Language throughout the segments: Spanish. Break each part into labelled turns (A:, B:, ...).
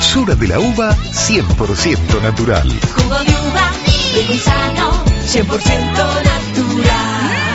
A: dulzura de la uva 100% natural.
B: Jugo de uva, rico y sano, 100% natural.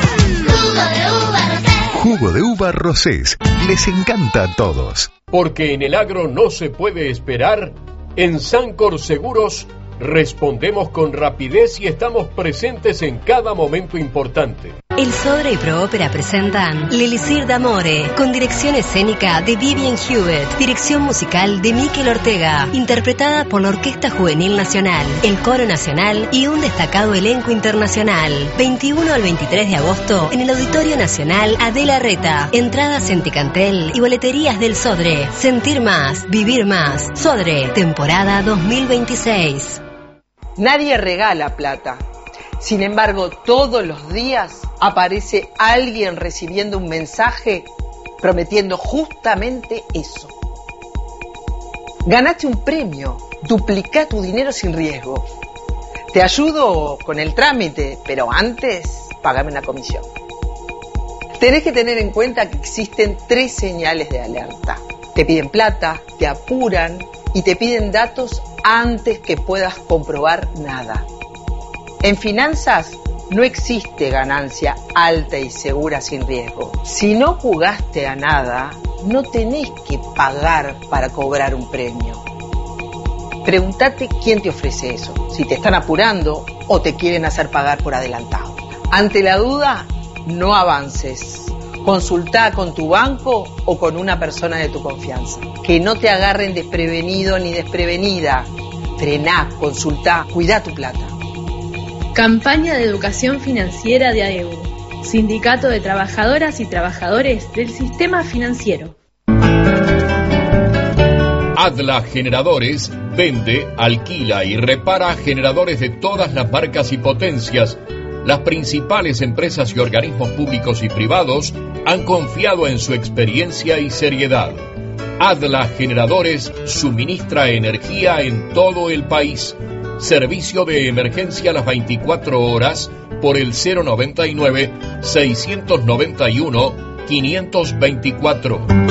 A: Jugo de uva Rosés. Les encanta a todos.
C: Porque en el agro no se puede esperar, en Sancor Seguros respondemos con rapidez y estamos presentes en cada momento importante.
D: El Sodre y Proópera presentan L'Elisir d'Amore, con dirección escénica de Vivian Hewitt, dirección musical de Mikel Ortega, interpretada por la Orquesta Juvenil Nacional, el Coro Nacional y un destacado elenco internacional. 21 al 23 de agosto en el Auditorio Nacional Adela Reta. Entradas en Ticantel y boleterías del Sodre. Sentir más, vivir más. Sodre, temporada 2026.
E: Nadie regala plata. Sin embargo, todos los días aparece alguien recibiendo un mensaje prometiendo justamente eso. Ganaste un premio, duplicá tu dinero sin riesgo. Te ayudo con el trámite, pero antes pagame una comisión. Tenés que tener en cuenta que existen 3 señales de alerta. Te piden plata, te apuran y te piden datos antes que puedas comprobar nada. En finanzas no existe ganancia alta y segura sin riesgo. Si no jugaste a nada, no tenés que pagar para cobrar un premio. Pregúntate quién te ofrece eso, si te están apurando o te quieren hacer pagar por adelantado. Ante la duda, no avances. Consultá con tu banco o con una persona de tu confianza. Que no te agarren desprevenido ni desprevenida. Frená, consultá, cuidá tu plata.
F: Campaña de educación financiera de AEU, Sindicato de Trabajadoras y Trabajadores del Sistema Financiero.
C: Adla Generadores vende, alquila y repara generadores de todas las marcas y potencias. Las principales empresas y organismos públicos y privados han confiado en su experiencia y seriedad. Adla Generadores suministra energía en todo el país. Servicio de emergencia a las 24 horas por el 099-691-524.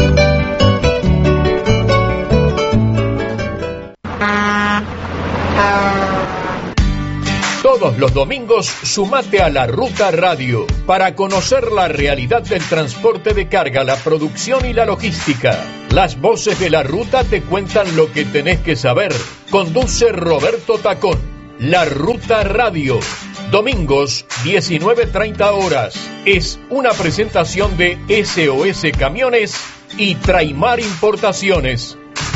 C: Todos los domingos sumate a La Ruta Radio para conocer la realidad del transporte de carga, la producción y la logística. Las voces de La Ruta te cuentan lo que tenés que saber. Conduce Roberto Tacón. La Ruta Radio. Domingos, 19:30 horas. Es una presentación de SOS Camiones y Traimar Importaciones.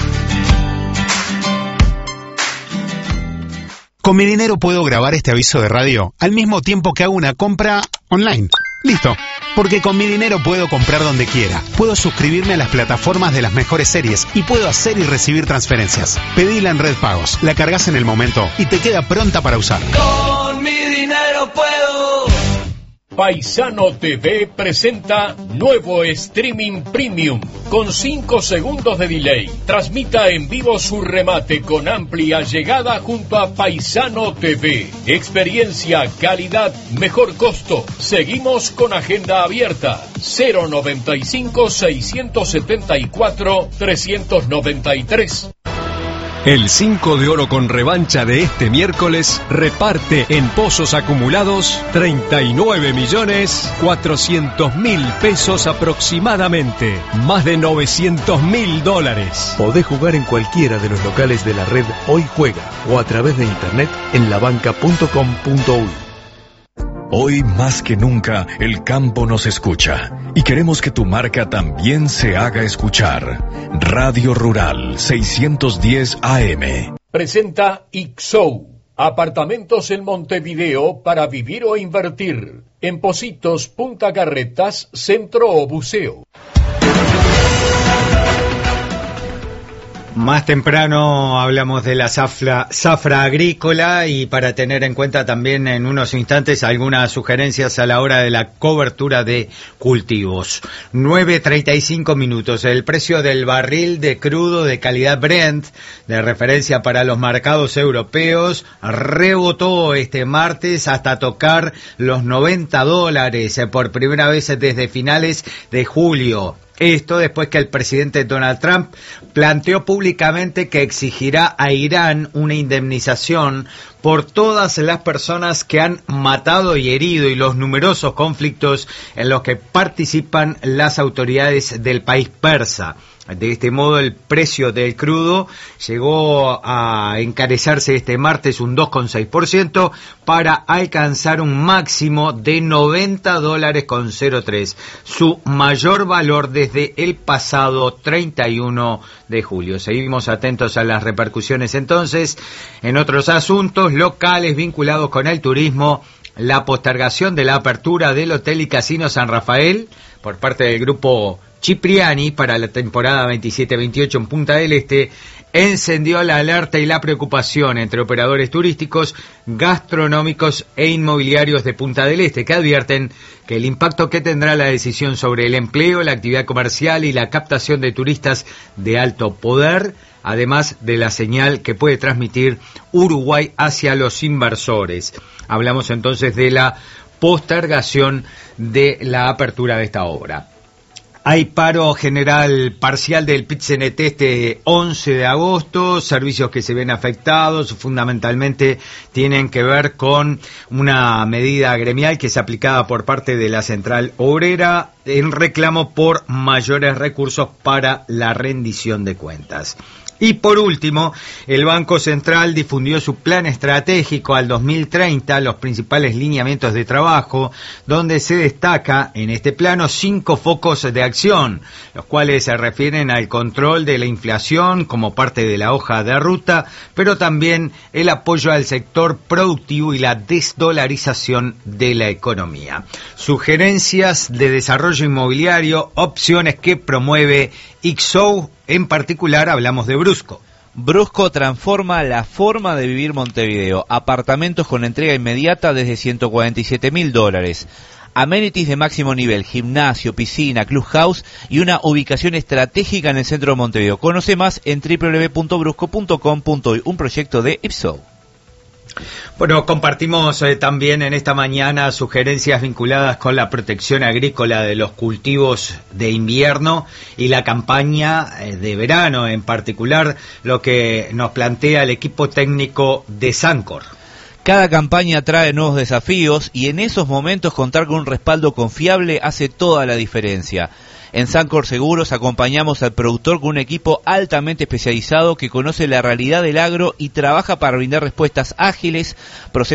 G: Con mi dinero puedo grabar este aviso de radio al mismo tiempo que hago una compra online. Listo. Porque con mi dinero puedo comprar donde quiera. Puedo suscribirme a las plataformas de las mejores series y puedo hacer y recibir transferencias. Pedila en Red Pagos, la cargas en el momento y te queda pronta para usar.
B: Con mi dinero puedo.
C: Paisano TV presenta nuevo streaming premium con 5 segundos de delay. Transmita en vivo su remate con amplia llegada junto a Paisano TV. Experiencia, calidad, mejor costo. Seguimos con agenda abierta. 095-674-393.
H: El 5 de oro con revancha de este miércoles reparte en pozos acumulados 39.400.000 pesos aproximadamente, más de $900.000.
I: Podés jugar en cualquiera de los locales de la red Hoy Juega o a través de internet en labanca.com.uy.
A: Hoy más que nunca el campo nos escucha y queremos que tu marca también se haga escuchar. Radio Rural 610 AM.
C: Presenta Ixou, apartamentos en Montevideo para vivir o invertir. En Pocitos, Punta Carretas, Centro o Buceo.
J: Más temprano hablamos de la zafra agrícola y para tener en cuenta también en unos instantes algunas sugerencias a la hora de la cobertura de cultivos. 9:35 minutos. El precio del barril de crudo de calidad Brent, de referencia para los mercados europeos, rebotó este martes hasta tocar los $90 por primera vez desde finales de julio. Esto después que el presidente Donald Trump planteó públicamente que exigirá a Irán una indemnización por todas las personas que han matado y herido y los numerosos conflictos en los que participan las autoridades del país persa. De este modo, el precio del crudo llegó a encarecerse este martes un 2,6% para alcanzar un máximo de $90.03, su mayor valor desde el pasado 31 de julio. Seguimos atentos a las repercusiones entonces. En otros asuntos locales vinculados con el turismo, la postergación de la apertura del Hotel y Casino San Rafael por parte del grupo Cipriani para la temporada 27-28 en Punta del Este encendió la alerta y la preocupación entre operadores turísticos, gastronómicos e inmobiliarios de Punta del Este, que advierten que el impacto que tendrá la decisión sobre el empleo, la actividad comercial y la captación de turistas de alto poder, además de la señal que puede transmitir Uruguay hacia los inversores. Hablamos entonces de la postergación de la apertura de esta obra. Hay paro general parcial del PIT-CNT este 11 de agosto, servicios que se ven afectados, fundamentalmente tienen que ver con una medida gremial que es aplicada por parte de la Central Obrera en reclamo por mayores recursos para la rendición de cuentas. Y por último, el Banco Central difundió su plan estratégico al 2030, los principales lineamientos de trabajo, donde se destaca en este plano 5 focos de acción, los cuales se refieren al control de la inflación como parte de la hoja de ruta, pero también el apoyo al sector productivo y la desdolarización de la economía. Sugerencias de desarrollo inmobiliario, opciones que promueve ICSOU. En particular hablamos de Brusco.
K: Brusco transforma la forma de vivir Montevideo. Apartamentos con entrega inmediata desde $147.000. Amenities de máximo nivel, gimnasio, piscina, clubhouse y una ubicación estratégica en el centro de Montevideo. Conoce más en www.brusco.com.uy, un proyecto de IPSO.
J: Bueno, compartimos también en esta mañana sugerencias vinculadas con la protección agrícola de los cultivos de invierno y la campaña de verano, en particular lo que nos plantea el equipo técnico de Sancor.
K: Cada campaña trae nuevos desafíos y en esos momentos contar con un respaldo confiable hace toda la diferencia. En Sancor Seguros acompañamos al productor con un equipo altamente especializado que conoce la realidad del agro y trabaja para brindar respuestas ágiles,